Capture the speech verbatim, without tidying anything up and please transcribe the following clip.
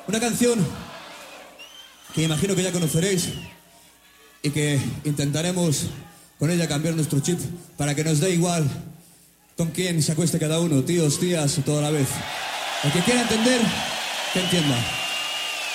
Una canción que imagino que ya conoceréis y que intentaremos con ella cambiar nuestro chip para que nos dé igual con quién se acueste cada uno, tíos, tías, toda la vez. El que quiera entender, que entienda.